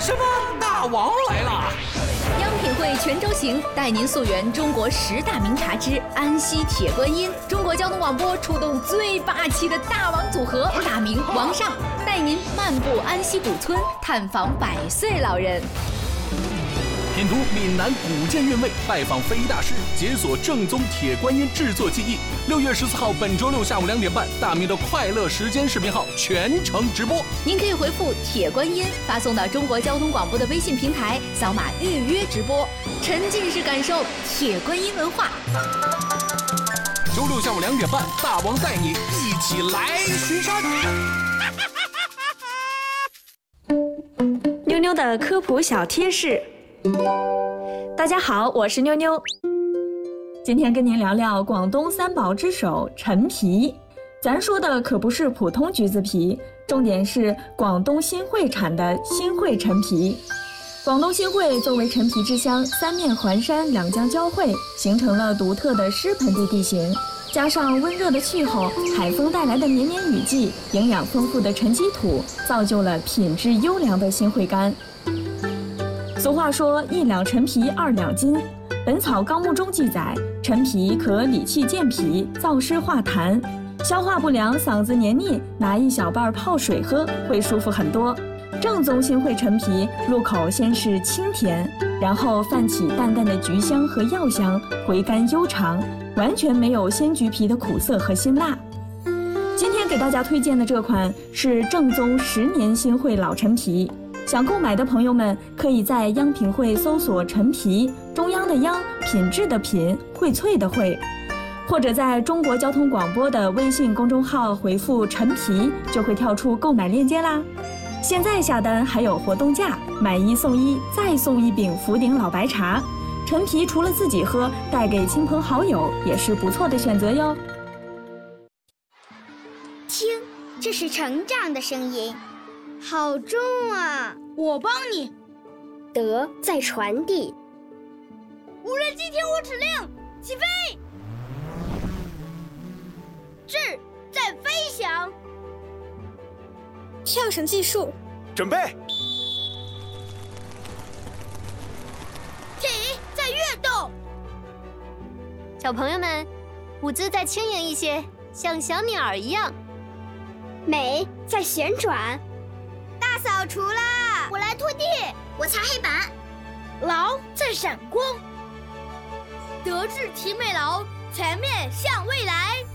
什么？大王来了！ 央品汇全州行带您溯源中国10大名茶之安溪铁观音。中国交通广播出动最霸气的大王组合，大明王上带您漫步安溪古村，探访100岁老人。 品读闽南古建韵味，拜访非遗大师，解锁正宗铁观音制作技艺。6月14号，本周六下午2点半，大明的快乐时间视频号全程直播。 您可以回复铁观音发送到中国交通广播的微信平台，扫码预约直播，沉浸式感受铁观音文化。 周六下午2点半，大王带你一起来巡山。 妞妞的科普小贴士。大家好，我是妞妞。今天跟您聊聊广东3宝之首陈皮。咱说的可不是普通橘子皮，重点是广东新会产的新会陈皮。广东新会作为陈皮之乡，3面环山，2江交汇，形成了独特的湿盆地地形，加上温热的气候，海风带来的绵绵雨季，营养丰富的沉积土，造就了品质优良的新会柑。俗话说1两陈皮2两金，本草纲目中记载，陈皮可理气健脾，燥湿化痰，消化不良、嗓子黏腻，拿1小瓣泡水喝会舒服很多。正宗新会陈皮入口先是清甜，然后泛起淡淡的橘香和药香，回甘悠长，完全没有鲜橘皮的苦涩和辛辣。今天给大家推荐的这款是正宗10年新会老陈皮。想购买的朋友们，可以在央品汇搜索陈皮，中央的央，品质的品，荟萃的荟，或者在中国交通广播的微信公众号回复陈皮，就会跳出购买链接啦。现在下单还有活动价，买1送1，再送1饼福鼎老白茶。陈皮除了自己喝，带给亲朋好友也是不错的选择哟。 听，这是成长的声音。好重啊！ 我帮你。 德在传递。 无人机听我指令，起飞。智在飞翔。 跳绳技术。 准备。 体在跃动。 小朋友们，舞姿再轻盈一些，像小鸟一样。 美在旋转。 大扫除啦！ 我来拖地，我擦黑板。 劳在闪光。德智体美劳，全面向未来。